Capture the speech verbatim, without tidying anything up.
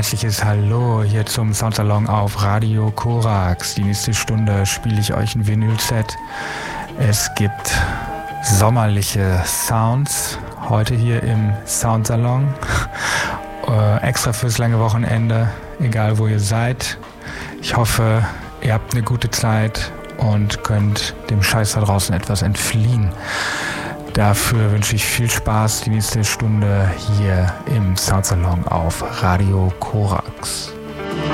herzliches Hallo hier zum Soundsalon auf Radio Korax. Die nächste Stunde spiele ich euch ein Vinyl-Set. Es gibt sommerliche Sounds heute hier im Soundsalon. äh, extra fürs lange Wochenende, egal wo ihr seid. Ich hoffe, ihr habt eine gute Zeit und könnt dem Scheiß da draußen etwas entfliehen. Dafür wünsche ich viel Spaß die nächste Stunde hier im Soundsalon auf Radio Korax.